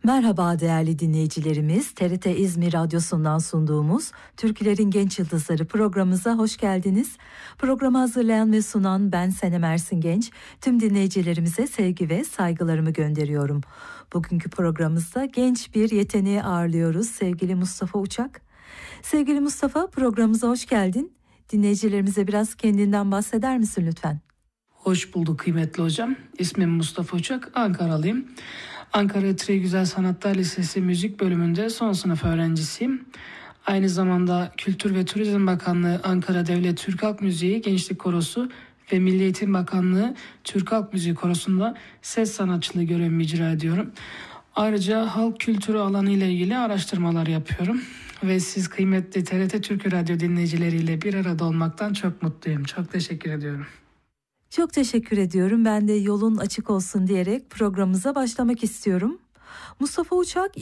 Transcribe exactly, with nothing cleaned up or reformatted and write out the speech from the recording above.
Merhaba değerli dinleyicilerimiz, T R T İzmir Radyosu'ndan sunduğumuz Türkülerin Genç Yıldızları programımıza hoş geldiniz. Programı hazırlayan ve sunan ben Senem Ersin Genç. Tüm dinleyicilerimize sevgi ve saygılarımı gönderiyorum. Bugünkü programımızda genç bir yeteneği ağırlıyoruz, sevgili Mustafa Uçak. Sevgili Mustafa, programımıza hoş geldin. Dinleyicilerimize biraz kendinden bahseder misin lütfen? Hoş bulduk kıymetli hocam. İsmim Mustafa Uçak, Ankaralıyım. Ankara Tri Güzel Sanatlar Lisesi Müzik Bölümünde son sınıf öğrencisiyim. Aynı zamanda Kültür ve Turizm Bakanlığı Ankara Devlet Türk Halk Müziği Gençlik Korosu ve Milli Eğitim Bakanlığı Türk Halk Müziği Korosu'nda ses sanatçılığı görevimi icra ediyorum. Ayrıca halk kültürü alanı ile ilgili araştırmalar yapıyorum. Ve siz kıymetli T R T Türkü Radyo dinleyicileriyle bir arada olmaktan çok mutluyum. Çok teşekkür ediyorum. Çok teşekkür ediyorum. Ben de yolun açık olsun diyerek programımıza başlamak istiyorum. Mustafa Uçak